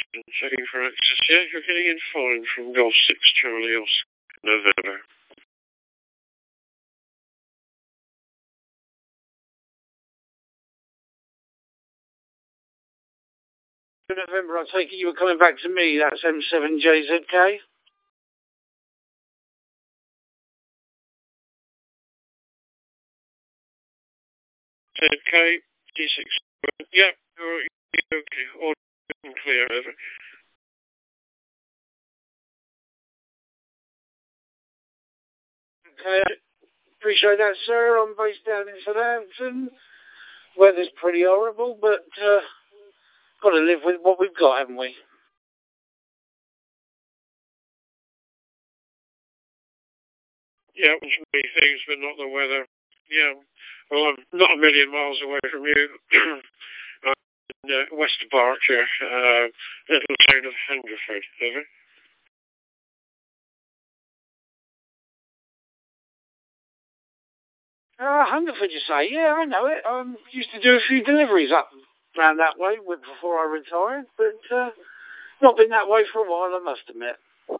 Checking for access. Yeah, you're getting in fine from Golf 6 Charlie Oscar, November. November, I take it you were coming back to me. That's M7JZK. ZK, D6. Yep, you're okay. All clear, over. Okay, appreciate that, sir. I'm based down in Southampton. Weather's pretty horrible, but got to live with what we've got, haven't we? Yeah, which many things, but not the weather. Yeah, well, I'm not a million miles away from you. I'm in West Berkshire, little town of Hungerford, over. Hungerford, you say? Yeah, I know it. I used to do a few deliveries up round that way before I retired, but not been that way for a while, I must admit.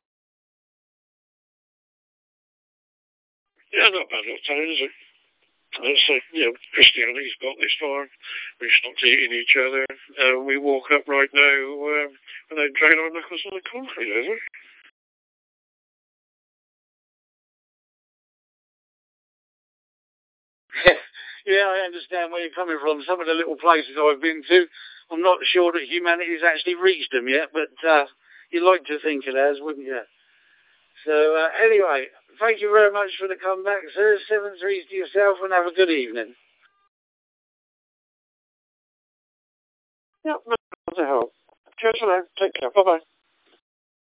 Yeah, not bad little town, is it? So, Christianity's got this far. We stopped eating each other. We walk up right now without dragging our knuckles on the concrete, is it? Yeah, I understand where you're coming from. Some of the little places I've been to, I'm not sure that humanity's actually reached them yet, but you'd like to think it has, wouldn't you? So, anyway, thank you very much for the comeback, sir. 7-3 to yourself, and have a good evening. Yep, no help. Cheers for now. Take care. Bye-bye.